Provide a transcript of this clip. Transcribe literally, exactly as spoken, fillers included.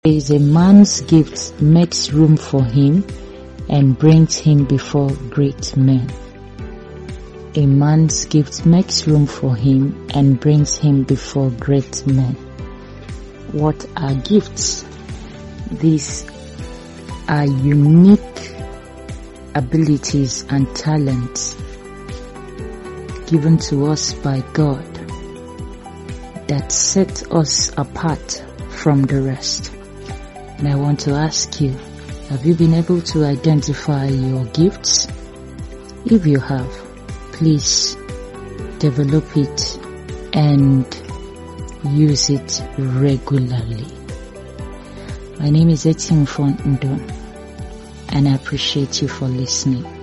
is a man's gift makes room for him and brings him before great men. A man's gift makes room for him and brings him before great men. What are gifts? These are unique abilities and talents given to us by God that set us apart from the rest. And I want to ask you, have you been able to identify your gifts? If you have, please develop it and use it regularly. My name is Etienne Fontendon, and I appreciate you for listening.